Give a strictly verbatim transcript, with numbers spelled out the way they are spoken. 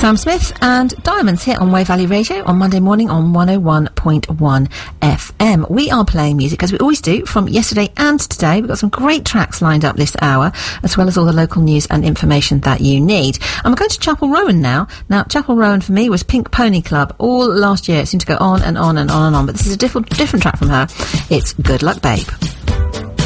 Sam Smith and Diamonds here on Wave Valley Radio on Monday morning on one oh one point one F M. We are playing music, as we always do, from yesterday and today. We've got some great tracks lined up this hour, as well as all the local news and information that you need. And we're going to Chapel Rowan now. Now, Chapel Rowan for me was Pink Pony Club all last year. It seemed to go on and on and on and on, but this is a different, different track from her. It's Good Luck Babe.